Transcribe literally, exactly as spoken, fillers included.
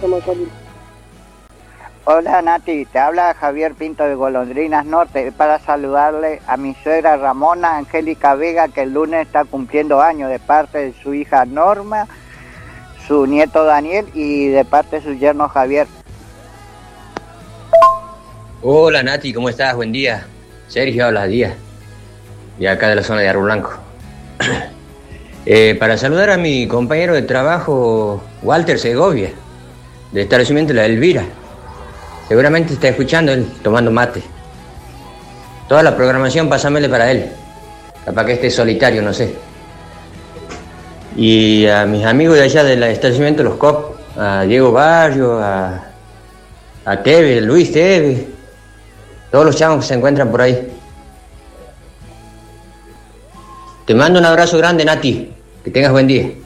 Mosolín. Hola Nati, te habla Javier Pinto de Golondrinas Norte para saludarle a mi suegra Ramona Angélica Vega, que el lunes está cumpliendo años, de parte de su hija Norma, su nieto Daniel y de parte de su yerno Javier. Hola Nati, ¿cómo estás? Buen día. Sergio habla Díaz, de acá de la zona de Arro Blanco. eh, para saludar a mi compañero de trabajo Walter Segovia, del establecimiento La Elvira. Seguramente está escuchando él, tomando mate. Toda la programación pásamele para él. Capaz que esté solitario, no sé. Y a mis amigos de allá del establecimiento Los Cop, a Diego Barrio, a, a Teve, Luis Teve, todos los chavos que se encuentran por ahí. Te mando un abrazo grande, Nati. Que tengas buen día.